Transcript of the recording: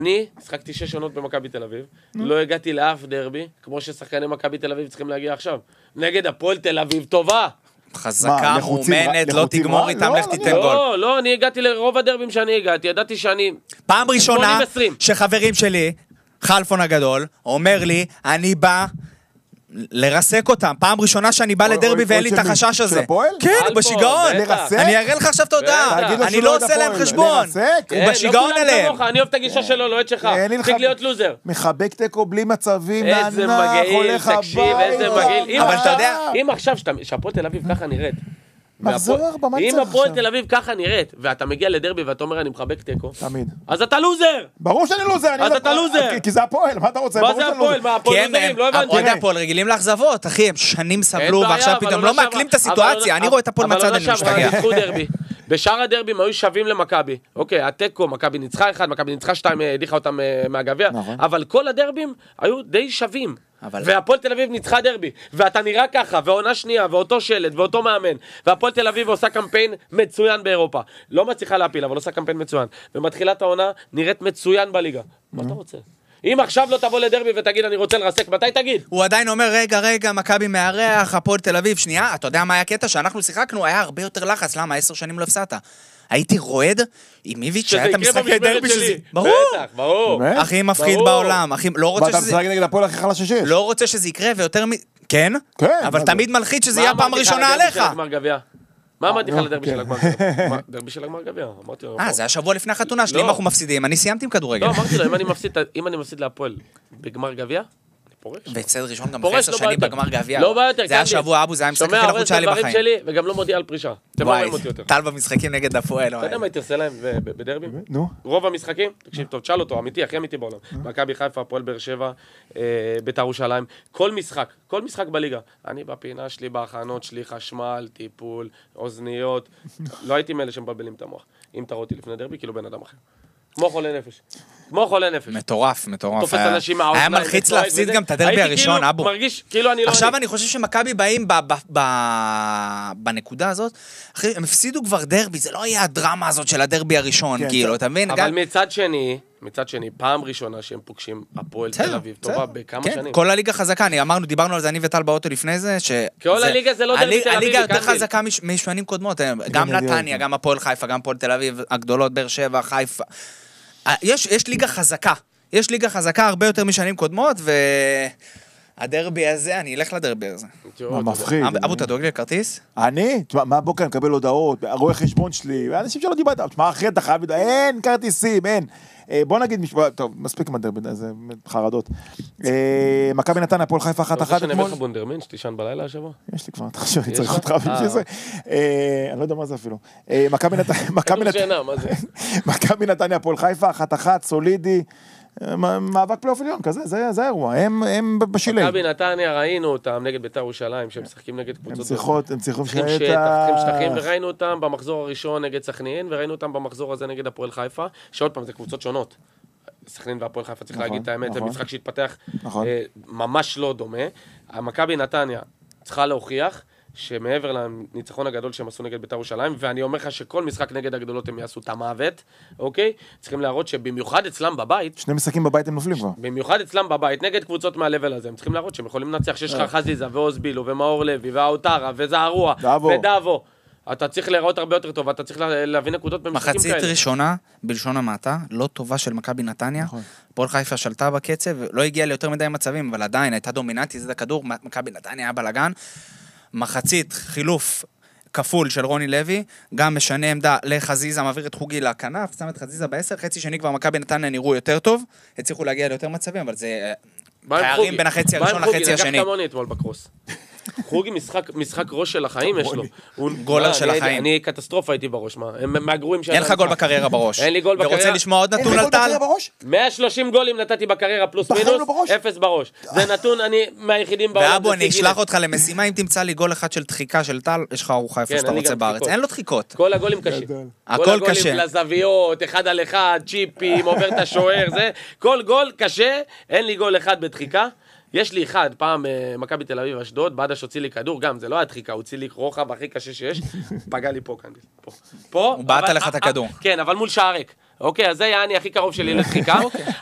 אני שחקתי 6 עונות במכבי תל אביב, לא הגעתי לאף דרבי, כמו ששחקני מכבי תל אביב צריכים להגיע עכשיו. נגד הפועל תל אביב, טובה. חזקה, מאומנת, לא תגמור איתם, לך תיתן גול. לא, אני הגעתי לרוב הדרבים שאני הגעתי, ידעתי שאני... פעם ראשונה שחברים שלי, חלפון הגדול, אומר לי, אני בא לרסק אותם. פעם ראשונה שאני בא לדרבי ואין לי את החשש הזה. כן, בשיגעון. אני אראה לך עכשיו תודה. אני לא עושה להם חשבון. הוא בשיגעון עליהם. אני אוהב את הגישה שלו, לא את שלך. תפסיק להיות לוזר. מחבק תיקו בלי מצבים. איזה מגעיל, תקשיב, איזה מגעיל. אבל אתה יודע... אם עכשיו שהפועל תל אביב ככה נראית, מחזור 4, מה אם הפועל תל אביב ככה נראית, ואתה מגיע לדרבי ואתה אומר אני מחבק תיקו, תמיד. אז אתה לוזר! ברור שאני לוזר. אז אתה לוזר! כי זה הפועל, מה אתה רוצה? מה זה הפועל? מה הפועל לוזרים? לא הבנתי. אוהדי הפועל רגילים לאכזבות, אחי, הם שנים סבלו, ועכשיו פתאום לא מעכלים את הסיטואציה, אני רואה את הפועל מצד, אני משתגע. בשאר הדרבים היו שווים למכבי. אוקיי, התיקו, מכבי ניצחה 1, מכבי ניצחה 2, הדיחה אותם מהגביע, אבל כל הדרבים היו די שווים. והפועל תל אביב ניצחה דרבי, ואתה נראה ככה, ועונה שנייה, ואותו שלט, ואותו מאמן, והפועל תל אביב עושה קמפיין מצוין באירופה. לא מצליחה להפיל, אבל עושה קמפיין מצוין. ומתחילת העונה נראית מצוין בליגה. מה אתה רוצה? אם עכשיו לא תבוא לדרבי ותגיד אני רוצה לרסק, מתי תגיד? הוא עדיין אומר, רגע, מכבי מארח, הפועל תל אביב, שנייה, אתה יודע מה היה הקטע? שאנחנו שיחקנו, היה הרבה יותר לחץ, למה 10 שנים לא הפסדת? הייתי רועד עם איביץ' שהיה את המשחקי דרבי שזה... ברור. הכי מפחיד בעולם, לא רוצה ואתה משחק נגד הפועל הכי חלש שיש. לא רוצה שזה יקרה ויותר כן? אבל תמיד מלחיץ שזה יהיה פעם ראשונה עליך. מה אמרתי לך לדרבי של הגמר גביע? דרבי של הגמר גביע, אמרתי לו. זה השבוע לפני החתונה שלי, אם אנחנו מפסידים, אני סיימתי עם כדורגל. לא, אמרתי לו, אם אני מפסיד להפועל בגמר גביע, אני פורש. והצד ראשון גם אחרי 10 שנים בגמר גביע. לא בא יותר, זה היה שבוע אבו, זה היה משחק הכי לחוץ שהיה לי בחיים. שלי, וגם לא מודיע על פרישה. וואי, טל במשחקים נגד הפועל. אתה יודע מה הייתי עושה להם בדרבים? נו. רוב המשחקים, תקשיב טוב, תשאל אותו, אמיתי, הכי אמיתי בעולם. מכבי חיפה, הפועל באר שבע, בית"ר ירושלים, כל משחק בליגה. אני בפינה שלי, בהכנות שלי, חשמל, טיפול, אוזניות. לא הייתי מאלה שמבלבלים את המוח. אם תראו אותי לפני דרבי, כאילו בן אדם אחר. כמו חולה נפש. מטורף. תופס אנשים מהאוזניים. היה מלחיץ להפסיד גם את הדרבי הראשון, אבו. מרגיש כאילו אני לא... עכשיו אני חושב שמכבי באים בנקודה הזאת, אחי, הם הפסידו כבר דרבי, זה לא היה הדרמה הזאת של הדרבי הראשון, כאילו, אתה מבין? אבל מצד שני, פעם ראשונה שהם פוגשים הפועל תל אביב, טובה בכמה שנים. כל הליגה חזקה, דיברנו על זה אני וטל באוטו לפני זה, כל הליגה זה לא דרבי תל אביב. הליגה יותר חזקה משנים קודמות, גם נתניה, גם הפועל חיפה, גם הפועל תל אביב, הגדולות, באר שבע, חיפה. יש ליגה חזקה הרבה יותר משנים קודמות, והדרבי הזה, אני אלך לדרבי הזה. מה מפחיד. אבו, אתה דואג לי לכרטיס? אני? מה בוקר, אני מקבל הודעות, רואה חשבון שלי, אנשים שלא דיברת, תשמע, אחרי אתה חייב, אין כרטיסים, אין. בוא נגיד משפט, טוב, מספיק עם הדרבי, זה חרדות. מכבי נתניה, הפועל חיפה 1-1 אתמול. אתה רוצה שאני אביא לך בונדרמן, שתישן בלילה השבוע? יש לי כבר, אתה חושב, אני צריך אותך בשביל זה. אני לא יודע מה זה אפילו. מכבי נתניה, הפועל חיפה 1-1, סולידי, מאבק פלייאוף עליון, כזה, זה האירוע, הם בשילי. מכבי נתניה, ראינו אותם נגד בית"ר ירושלים, שהם משחקים נגד קבוצות. הם צריכים שטחים, וראינו אותם במחזור הראשון נגד סכנין, וראינו אותם במחזור הזה נגד הפועל חיפה, שעוד פעם, זה קבוצות שונות. סכנין והפועל חיפה, צריך להגיד את האמת, זה משחק שהתפתח ממש לא דומה. מכבי נתניה צריכה להוכיח שמעבר לניצחון הגדול שהם עשו נגד בית"ר ירושלים, ואני אומר לך שכל משחק נגד הגדולות הם יעשו את המוות, אוקיי? צריכים להראות שבמיוחד אצלם בבית, שני משחקים בבית הם נופלים כבר. במיוחד אצלם בבית, נגד קבוצות מהלבל הזה, הם צריכים להראות שהם יכולים לנצח, שיש לך חזיזה ואוזבילו ומאור לוי והאוטרה וזערוע ודאבו. אתה צריך להיראות הרבה יותר טוב, אתה צריך להביא נקודות במשחקים כאלה. מחצית ראשונה, בלשון המעטה, לא טובה של מכבי נתניה. הפועל חיפה שלטה בקצב, לא הגיעה ליותר מדי מצבים, אבל עדיין הייתה דומיננטית, זה הכדור, מכבי נתניה היה בלגן. מחצית חילוף כפול של רוני לוי, גם משנה עמדה לחזיזה, מעביר את חוגי לכנף, שם את חזיזה ב10, חצי שני כבר מכבי נתניה נראו יותר טוב, הצליחו להגיע ליותר מצבים, אבל זה פערים בין החצי הראשון לחצי השני. לקחת מוני אתמול בקרוס. חוגי משחק ראש של החיים יש לו. גולר של החיים. אני קטסטרופה הייתי בראש, מה? הם מהגרועים אין לך גול בקריירה בראש. אין לי גול בקריירה. ורוצה לשמוע עוד נתון על טל? 130 גולים נתתי בקריירה פלוס מינוס, 0 בראש. זה נתון, אני מהיחידים בעולם. ואבו, אני אשלח אותך למשימה, אם תמצא לי גול אחד של דחיקה של טל, יש לך ארוחה איפה שאתה רוצה בארץ. אין לו דחיקות. כל הגולים קשים. הכל קשה. כל הגולים לזוויות, 1 על 1, צ'יפים, עובר את השוער, זה. כל גול קשה, אין לי גול אחד בדחיקה. יש לי אחד, פעם מכבי תל אביב אשדוד, בדש הוציא לי כדור, גם זה לא היה דחיקה, הוא הוציא לי רוחב הכי קשה שיש, פגע לי פה כאן. פה. הוא בעט עליך את הכדור. כן, אבל מול שער ריק. אוקיי, אז זה יעני הכי קרוב שלי לדחיקה.